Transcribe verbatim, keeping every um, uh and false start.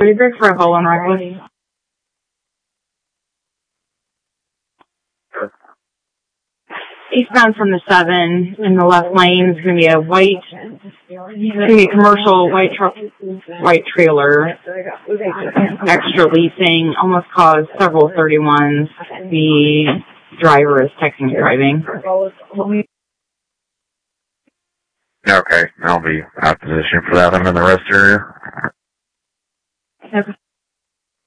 thirty-three for a whole and reckless. Eastbound from the seven in the left lane is going to be a white, it's going to be a commercial white truck, white trailer. Extra leasing almost caused several thirty-ones. The driver is texting and driving. Okay, I'll be out of position for that. I'm in the rest area. Okay.